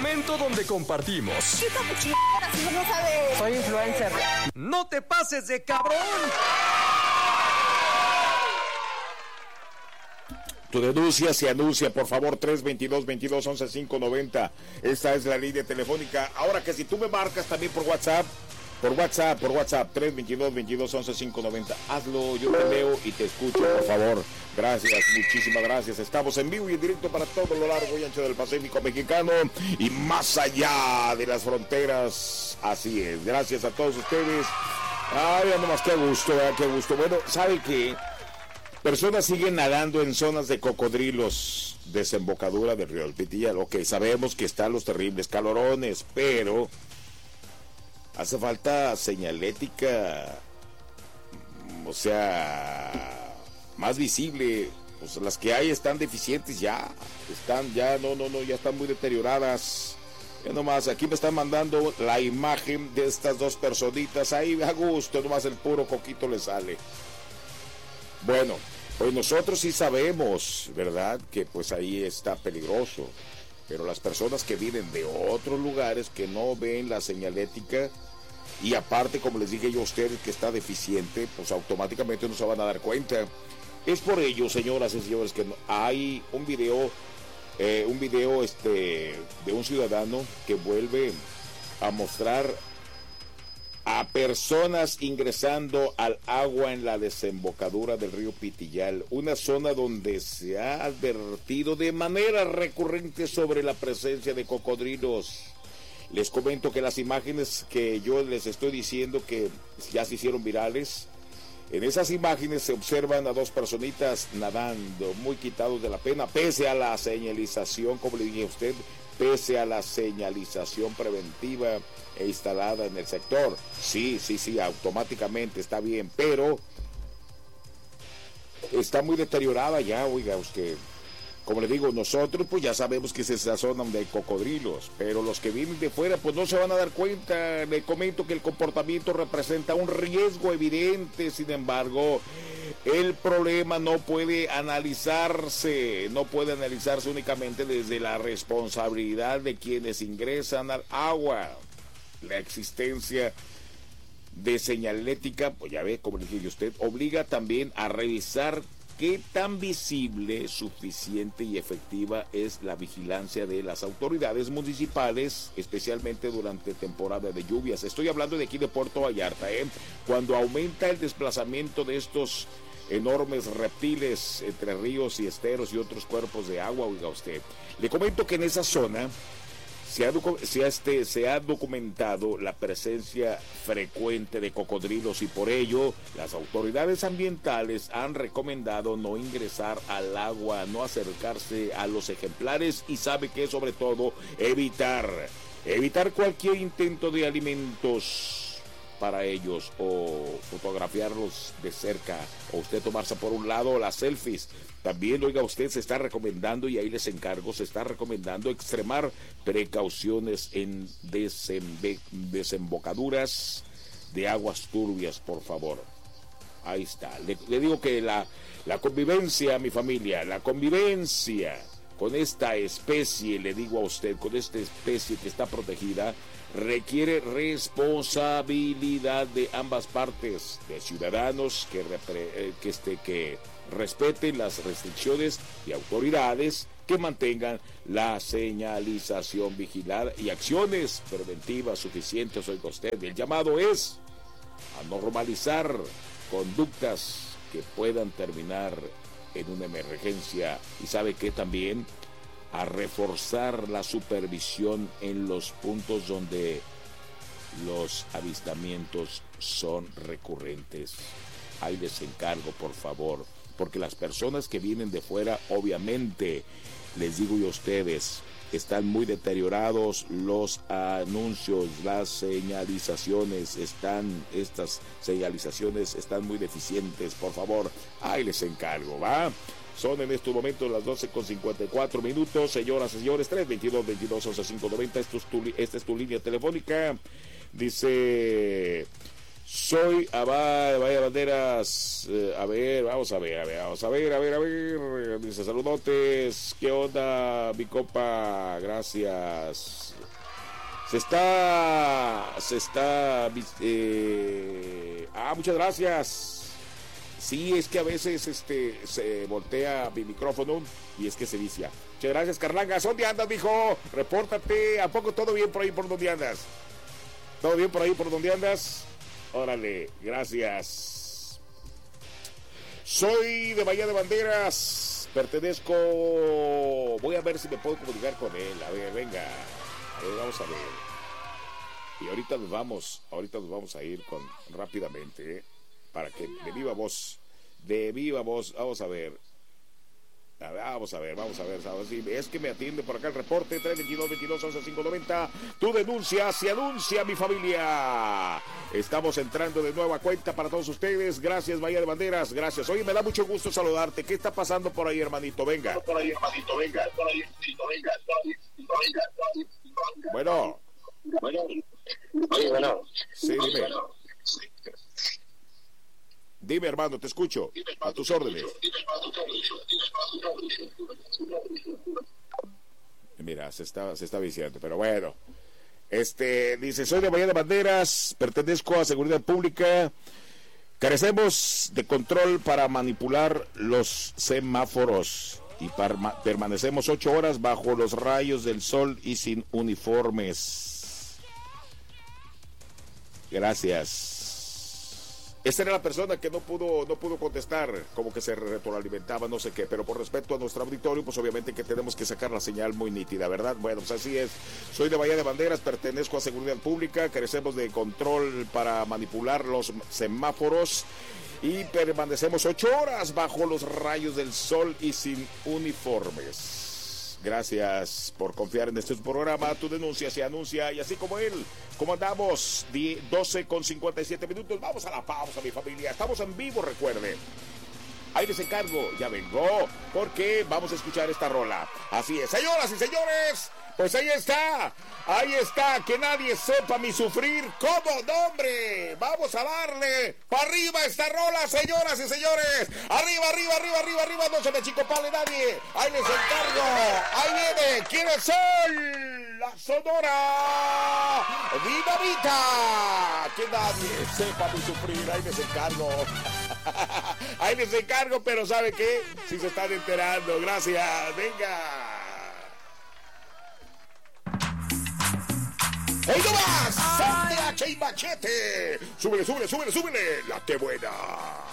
momento donde compartimos. ¿Qué capuchino? Si no sabes. Soy influencer. ¡No te pases de cabrón! Tu denuncia se anuncia, por favor, 322-22-11-590. Esta es la línea telefónica. Ahora que si tú me marcas también por WhatsApp, 322-22-11-590. Hazlo, yo te leo y te escucho, por favor. Gracias, muchísimas gracias. Estamos en vivo y en directo para todo lo largo y ancho del Pacífico mexicano y más allá de las fronteras. Así es, gracias a todos ustedes. Ay, nomás, qué gusto, qué gusto. Bueno, ¿sabe qué? Personas siguen nadando en zonas de cocodrilos, desembocadura del río del Pitillal. Ok, sabemos que están los terribles calorones, pero hace falta señalética, o sea, más visible. Pues las que hay están deficientes ya están muy deterioradas. Ya nomás, aquí me están mandando la imagen de estas dos personitas ahí a gusto, nomás el puro coquito le sale. Bueno, pues nosotros sí sabemos, ¿verdad? Que pues ahí está peligroso. Pero las personas que vienen de otros lugares que no ven la señalética y aparte, como les dije yo a ustedes, que está deficiente, pues automáticamente no se van a dar cuenta. Es por ello, señoras y señores, que hay un video de un ciudadano que vuelve a mostrar a personas ingresando al agua en la desembocadura del río Pitillal, una zona donde se ha advertido de manera recurrente sobre la presencia de cocodrilos. Les comento que las imágenes que yo les estoy diciendo que ya se hicieron virales, en esas imágenes se observan a dos personitas nadando, muy quitados de la pena, pese a la señalización, como le dije a usted, pese a la señalización preventiva e instalada en el sector. Sí, automáticamente está bien, pero está muy deteriorada ya, oiga usted. Como le digo, nosotros pues ya sabemos que es esa zona donde hay cocodrilos, pero los que vienen de fuera pues no se van a dar cuenta. Le comento que el comportamiento representa un riesgo evidente, sin embargo, el problema no puede analizarse únicamente desde la responsabilidad de quienes ingresan al agua. La existencia de señalética, pues ya ve, como le dije a usted, obliga también a revisar qué tan visible, suficiente y efectiva es la vigilancia de las autoridades municipales, especialmente durante temporada de lluvias. Estoy hablando de aquí de Puerto Vallarta, cuando aumenta el desplazamiento de estos enormes reptiles entre ríos y esteros y otros cuerpos de agua, oiga usted. Le comento que en esa zona se ha documentado la presencia frecuente de cocodrilos y por ello las autoridades ambientales han recomendado no ingresar al agua, no acercarse a los ejemplares y sabe que sobre todo evitar cualquier intento de alimentos para ellos o fotografiarlos de cerca o usted tomarse por un lado las selfies. También, oiga usted, se está recomendando, y ahí les encargo, se está recomendando extremar precauciones en desembocaduras de aguas turbias, por favor. Ahí está. Le digo que la convivencia, mi familia, la convivencia con esta especie, le digo a usted, con esta especie que está protegida, requiere responsabilidad de ambas partes, de ciudadanos que respeten las restricciones y autoridades que mantengan la señalización vigilada y acciones preventivas suficientes. Oiga usted, el llamado es a normalizar conductas que puedan terminar en una emergencia y sabe que también a reforzar la supervisión en los puntos donde los avistamientos son recurrentes. Ahí les encargo, por favor, porque las personas que vienen de fuera, obviamente, les digo yo a ustedes, están muy deteriorados los anuncios, las señalizaciones, estas señalizaciones están muy deficientes, por favor, ahí les encargo, ¿va? Son en estos momentos las 12:54, señoras y señores, 322-22-11-590, esta es tu línea telefónica. Dice, Soy Abad, Bahía de Banderas. A ver, vamos a ver. Dice, saludotes. ¿Qué onda, mi copa? Gracias. Muchas gracias. Sí, es que a veces se voltea mi micrófono y es que se vicia. Muchas gracias, Carlangas. ¿Dónde andas, mijo? Repórtate. ¿A poco todo bien por ahí por donde andas? ¿Todo bien por ahí por donde andas? Órale, gracias. Soy de Bahía de Banderas. Pertenezco. Voy a ver si me puedo comunicar con él. A ver, venga. A ver, vamos a ver. Y ahorita nos vamos a ir rápidamente, para que de viva voz, vamos a ver. Vamos a ver. Sí, es que me atiende por acá el reporte 322-22-11-590. Tu denuncia se anuncia, mi familia. Estamos entrando de nueva cuenta para todos ustedes. Gracias, Bahía de Banderas. Gracias. Oye, me da mucho gusto saludarte. ¿Qué está pasando por ahí, hermanito? Venga. Bueno. Sí, dime. Dime, hermano, te escucho. A tus órdenes. Mira, se está viciando, pero bueno. Dice, soy de Bahía de Banderas, pertenezco a Seguridad Pública. Carecemos de control para manipular los semáforos y permanecemos 8 horas bajo los rayos del sol y sin uniformes. Gracias. Esta era la persona que no pudo contestar, como que se retroalimentaba, no sé qué, pero por respeto a nuestro auditorio, pues obviamente que tenemos que sacar la señal muy nítida, ¿verdad? Bueno, pues así es. Soy de Bahía de Banderas, pertenezco a Seguridad Pública, carecemos de control para manipular los semáforos y permanecemos 8 horas bajo los rayos del sol y sin uniformes. Gracias por confiar en este programa. Tu denuncia se anuncia y así como él. ¿Cómo andamos? 12:57. Vamos a la pausa, mi familia. Estamos en vivo, recuerde. Ahí les encargo, ya vengo, porque vamos a escuchar esta rola. Así es, señoras y señores, pues ahí está, que nadie sepa mi sufrir. ¿Cómo, no, hombre? Vamos a darle para arriba esta rola, señoras y señores. Arriba, no se me chicopale nadie. Ahí les encargo, ahí viene, ¿quiénes son? La Sonora Dinamita. Que nadie sepa mi sufrir, ahí les encargo. Ahí les encargo, pero ¿sabe qué? Si se están enterando, gracias, venga. ¡Hoy no más! ¡Sante H y Machete! ¡Súbele! ¡La que buena!